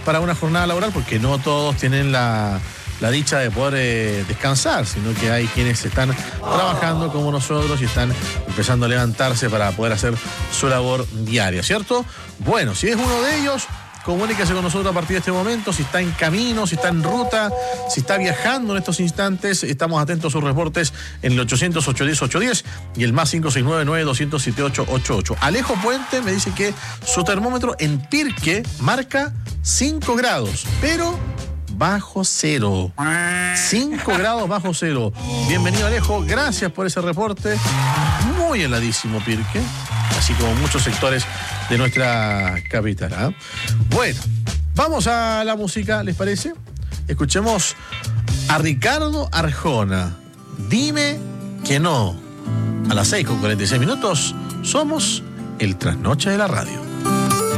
para una jornada laboral, porque no todos tienen la dicha de poder descansar, sino que hay quienes están trabajando como nosotros y están empezando a levantarse para poder hacer su labor diaria, ¿cierto? Bueno, si es uno de ellos, comuníquese con nosotros a partir de este momento, si está en camino, si está en ruta, si está viajando en estos instantes. Estamos atentos a sus reportes en el 800-810-810 y el más 569-207-888. Alejo Puente me dice que su termómetro en Pirque marca 5 grados, pero bajo cero. 5 grados bajo cero. Bienvenido, Alejo, gracias por ese reporte. Muy heladísimo Pirque, así como muchos sectores de nuestra capital, ¿eh? Bueno, vamos a la música, ¿les parece? Escuchemos a Ricardo Arjona. Dime que no. A las 6:46 somos el Trasnoche de la Radio.